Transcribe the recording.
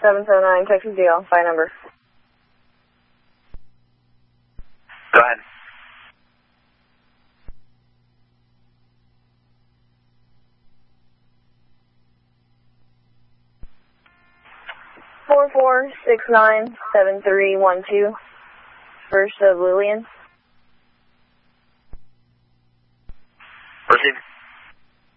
779 Texas DL, by number. Go ahead. Four 697312, first of Lillian.